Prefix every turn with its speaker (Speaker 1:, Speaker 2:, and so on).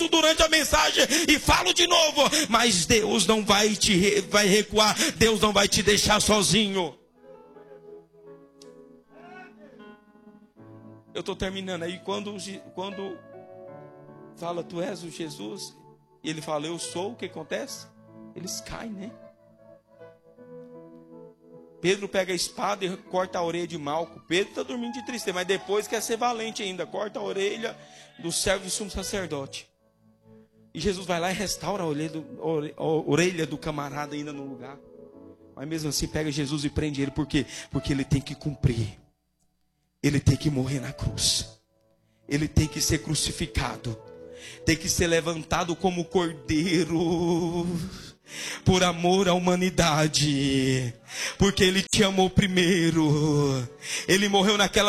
Speaker 1: isso durante a mensagem e falo de novo. Mas Deus não vai vai recuar. Deus não vai te deixar sozinho. Eu estou terminando aí. Quando fala, tu és o Jesus, e ele fala, eu sou, o que acontece? Eles caem, né? Pedro pega a espada e corta a orelha de Malco. Pedro está dormindo de tristeza, mas depois quer ser valente ainda. Corta a orelha do servo do sumo sacerdote. E Jesus vai lá e restaura a orelha do camarada ainda no lugar. Mas mesmo assim pega Jesus e prende ele. Por quê? Porque ele tem que cumprir. Ele tem que morrer na cruz. Ele tem que ser crucificado. Tem que ser levantado como cordeiro. Por amor à humanidade. Porque ele te amou primeiro. Ele morreu naquela